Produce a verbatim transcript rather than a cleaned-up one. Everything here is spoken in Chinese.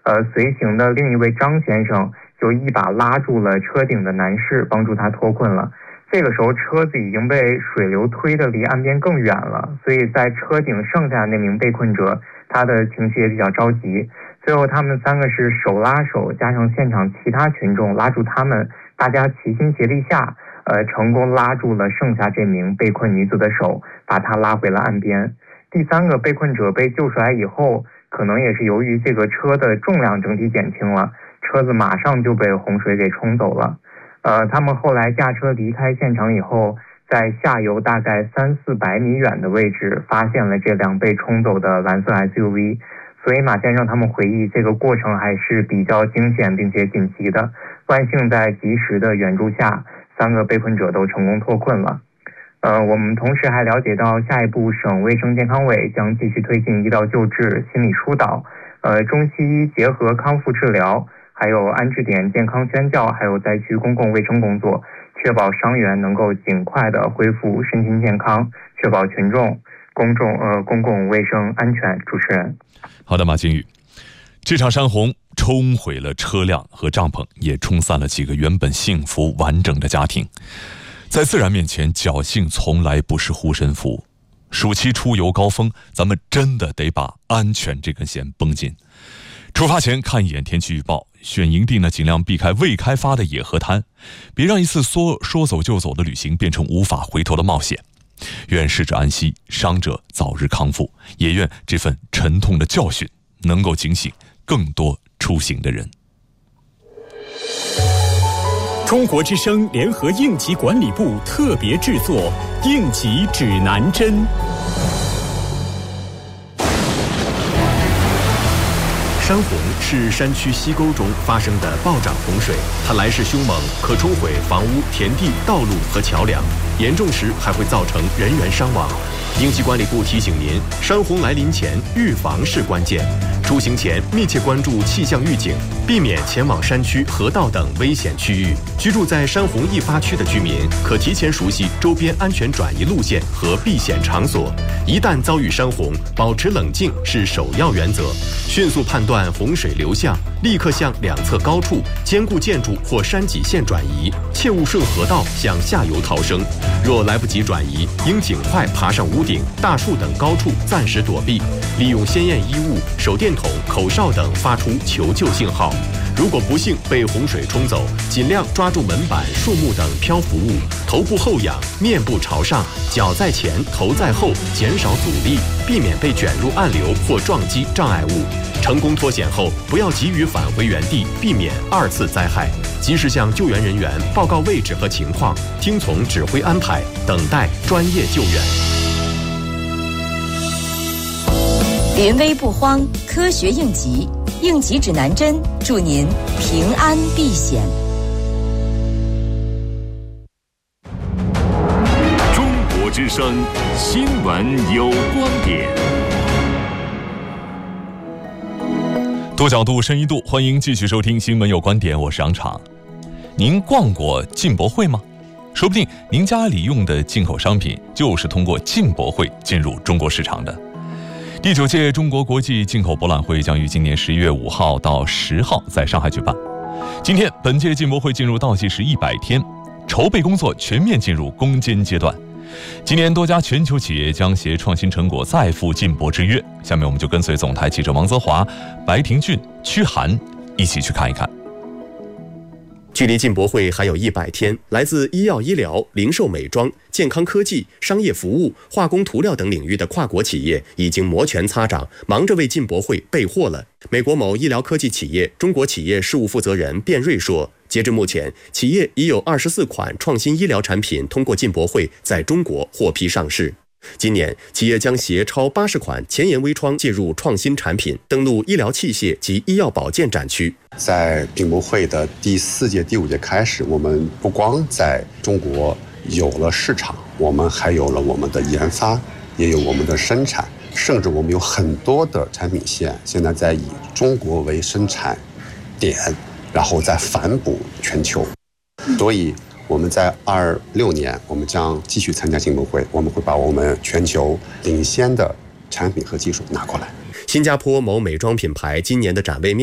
呃，随行的另一位张先生就一把拉住了车顶的男士，帮助他脱困了。这个时候车子已经被水流推得离岸边更远了，所以在车顶剩下那名被困者，他的情绪也比较着急。最后他们三个是手拉手，加上现场其他群众拉住他们，大家齐心协力下，呃，成功拉住了剩下这名被困女子的手，把她拉回了岸边。第三个被困者被救出来以后，可能也是由于这个车的重量整体减轻了，车子马上就被洪水给冲走了。呃，他们后来驾车离开现场以后，在下游大概三四百米远的位置发现了这辆被冲走的蓝色 S U V。所以马先生他们回忆，这个过程还是比较惊险并且紧急的。万幸在及时的援助下，三个被困者都成功脱困了。呃，我们同时还了解到，下一步省卫生健康委将继续推进医疗救治、心理疏导，呃，中西医结合康复治疗，还有安置点健康宣教，还有灾区公共卫生工作，确保伤员能够尽快的恢复身心健康，确保群众、公众呃公共卫生安全。主持人， 好的，马金宇，这场山洪冲毁了车辆和帐篷，也冲散了几个原本幸福完整的家庭。在自然面前，侥幸从来不是护身符。暑期出游高峰，咱们真的得把安全这根弦绷紧。出发前看一眼天气预报，选营地呢尽量避开未开发的野河滩，别让一次说说走就走的旅行变成无法回头的冒险。愿逝者安息，伤者早日康复，也愿这份沉痛的教训能够警醒更多出行的人。 中国之声联合应急管理部特别制作《应急指南针》。山洪是山区溪沟中发生的暴涨洪水，它来势凶猛，可冲毁房屋、田地、道路和桥梁，严重时还会造成人员伤亡。应急管理部提醒您，山洪来临前，预防是关键。出行前密切关注气象预警，避免前往山区、河道等危险区域。居住在山洪易发区的居民，可提前熟悉周边安全转移路线和避险场所。一旦遭遇山洪，保持冷静是首要原则。迅速判断洪水流向，立刻向两侧高处、坚固建筑或山脊线转移，切勿顺河道向下游逃生。若来不及转移，应尽快爬上屋顶、大树等高处暂时躲避，利用鲜艳衣物、手电筒、口哨等发出求救信号。如果不幸被洪水冲走，尽量抓住门板、树木等漂浮物，头部后仰，面部朝上，脚在前，头在后，减少阻力，避免被卷入暗流或撞击障碍物。成功脱险后，不要急于返回原地，避免二次灾害。及时向救援人员报告位置和情况，听从指挥安排，等待专业救援。 临危不慌，科学应急，应急指南针，祝您平安避险。 中国之声新闻有观点， 多角度、深一度，欢迎继续收听《新闻有观点》，我是杨昶。您逛过进博会吗？说不定您家里用的进口商品就是通过进博会进入中国市场的。第九届中国国际进口博览会将于今年十一月五号到十号在上海举办。今天，本届进博会进入倒计时一百天，筹备工作全面进入攻坚阶段。今年多家全球企业将携创新成果再赴进博之约。下面我们就跟随总台记者王泽华、白廷俊、屈涵一起去看一看。 距离进博会还有一百天，来自医药医疗、零售美妆、健康科技、商业服务、化工涂料等领域的跨国企业已经摩拳擦掌，忙着为进博会备货了。美国某医疗科技企业中国企业事务负责人卞瑞说，截至目前，企业已有二十四款创新医疗产品通过进博会在中国获批上市。今年，企业将携超八十款前沿微创介入创新产品，登陆医疗器械及医药保健展区。 在进博会的第四届、第五届开始，我们不光在中国有了市场，我们还有了我们的研发，也有我们的生产，甚至我们有很多的产品线现在在以中国为生产点，然后再反哺全球。所以我们在二六年，我们将继续参加进博会，我们会把我们全球领先的产品和技术拿过来。 新加坡某美妆品牌今年的展位面